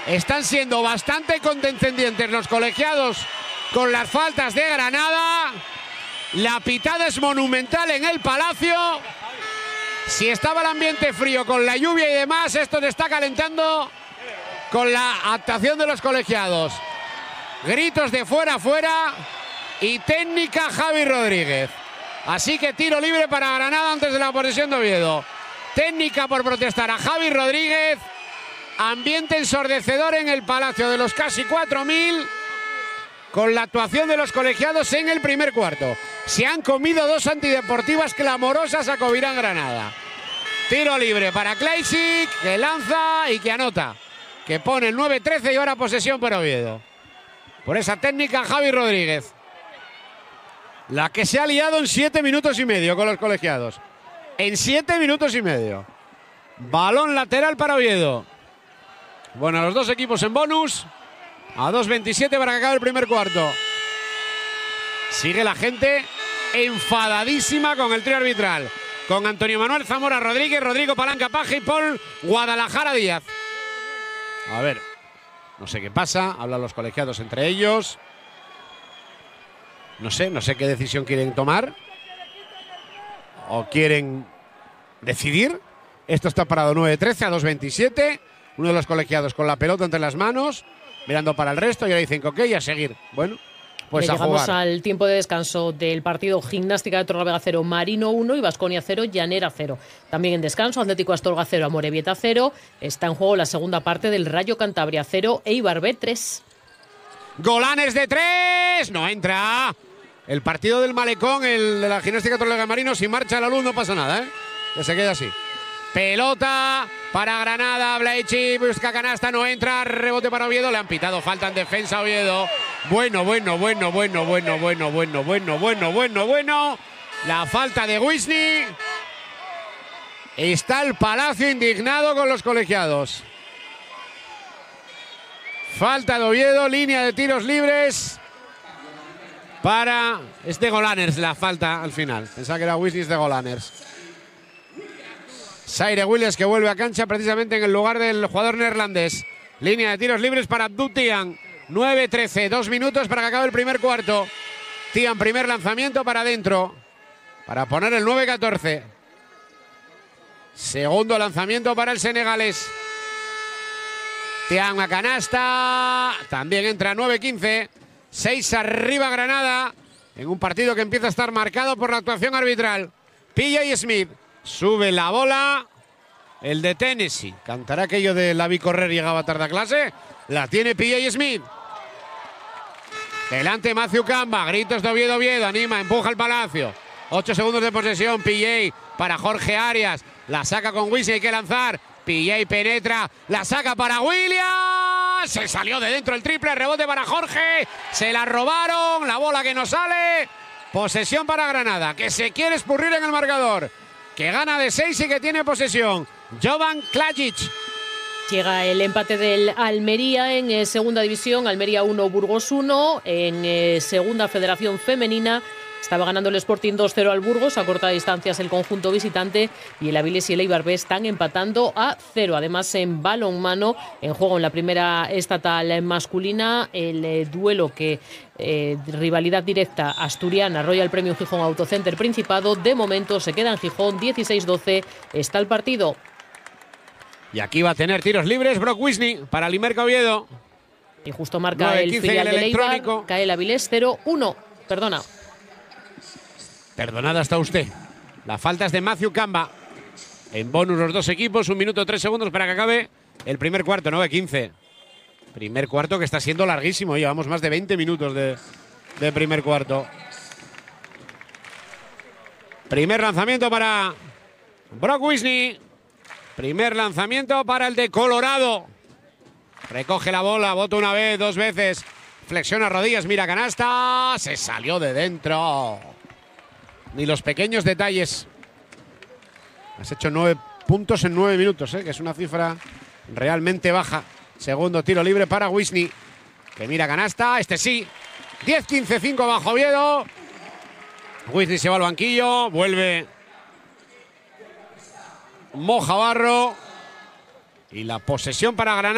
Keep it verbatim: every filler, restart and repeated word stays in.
Están siendo bastante condescendientes los colegiados con las faltas de Granada. La pitada es monumental en el Palacio. Si estaba el ambiente frío con la lluvia y demás, esto se está calentando con la actuación de los colegiados. Gritos de fuera, fuera y técnica Javi Rodríguez. Así que tiro libre para Granada antes de la posesión de Oviedo. Técnica por protestar a Javi Rodríguez. Ambiente ensordecedor en el Palacio de los casi cuatro mil con la actuación de los colegiados en el primer cuarto. Se han comido dos antideportivas clamorosas a Covirán Granada. Tiro libre para Kleisic, que lanza y que anota. Que pone el nueve trece y ahora posesión para Oviedo. Por esa técnica Javi Rodríguez. La que se ha liado en siete minutos y medio con los colegiados. En siete minutos y medio. Balón lateral para Oviedo. Bueno, los dos equipos en bonus. A dos veintisiete para que acabe el primer cuarto. Sigue la gente enfadadísima con el trío arbitral. Con Antonio Manuel Zamora Rodríguez, Rodrigo Palanca Paje y Paul Guadalajara Díaz. A ver, no sé qué pasa. Hablan los colegiados entre ellos. No sé, no sé qué decisión quieren tomar. O quieren decidir. Esto está parado nueve trece a dos veintisiete. Uno de los colegiados con la pelota entre las manos, mirando para el resto, y ahora dicen que ok, a seguir. Bueno, pues a llegamos jugar. Al tiempo de descanso del partido. Gimnástica de Torrelavega cero, Marino uno y Baskonia cero, Llanera cero. También en descanso, Atlético Astorga cero, Amorebieta cero. Está en juego la segunda parte del Rayo Cantabria cero, Eibar B tres. Golanes de tres, no entra. El partido del Malecón, el de la Gimnástica Torrelavega Marino, si marcha la luz no pasa nada, ¿eh? Que se queda así. Pelota para Granada, Blaichi busca canasta, no entra, rebote para Oviedo, le han pitado falta en defensa a Oviedo. Bueno, bueno, bueno, bueno, bueno, bueno, bueno, bueno, bueno, bueno, bueno. La falta de Wisny. Está el Palacio indignado con los colegiados. Falta de Oviedo, línea de tiros libres para... Es de Golaners la falta al final. Pensaba que era Wisny, es de Golaners. Zaire Williams que vuelve a cancha precisamente en el lugar del jugador neerlandés. Línea de tiros libres para Abdou Tian. nueve trece, dos minutos para que acabe el primer cuarto. Tian, primer lanzamiento para adentro. Para poner el nueve catorce. Segundo lanzamiento para el senegalés. Tian a canasta. También entra nueve quince. seis arriba Granada. En un partido que empieza a estar marcado por la actuación arbitral. P J Smith. Sube la bola. El de Tennessee. ¿Cantará aquello de la vi correr llegaba tarde a clase? La tiene P J Smith. Delante Matthew Camba. Gritos de Oviedo, Oviedo. Anima, empuja el Palacio. Ocho segundos de posesión. P J para Jorge Arias. La saca con Wisny, hay que lanzar. P J penetra. La saca para Williams. Se salió de dentro el triple. Rebote para Jorge. Se la robaron. La bola que no sale. Posesión para Granada, que se quiere escurrir en el marcador. Que gana de seis y que tiene posesión. Jovan Klajic. Llega el empate del Almería en eh, segunda división. Almería uno, Burgos uno. En eh, segunda federación femenina estaba ganando el Sporting dos cero al Burgos. A corta distancias el conjunto visitante. Y el Avilés y el Eibar B están empatando a cero. Además, en balonmano, en juego en la primera estatal masculina, el eh, duelo que... Eh, rivalidad directa asturiana, Royal Premium Gijón Autocenter Principado. De momento se queda en Gijón, dieciséis doce está el partido. Y aquí va a tener tiros libres Brock Wisny para Limerca Oviedo. Y justo marca el filial del Eibar. Cae el Avilés cero uno. Perdona. Perdonada está usted. La falta es de Matthew Camba. En bonus los dos equipos, un minuto tres segundos para que acabe el primer cuarto, nueve quince. Primer cuarto que está siendo larguísimo. Llevamos más de veinte minutos de, de primer cuarto. Primer lanzamiento para Brock Wisny. Primer lanzamiento para el de Colorado. Recoge la bola, bota una vez, dos veces. Flexiona rodillas, mira canasta. Se salió de dentro. Ni los pequeños detalles. Has hecho nueve puntos en nueve minutos, ¿eh? Que es una cifra realmente baja. Segundo tiro libre para Wisny, que mira canasta, este sí. diez quince cinco bajo Oviedo. Wisny se va al banquillo, vuelve Moja Barro. Y la posesión para Granada.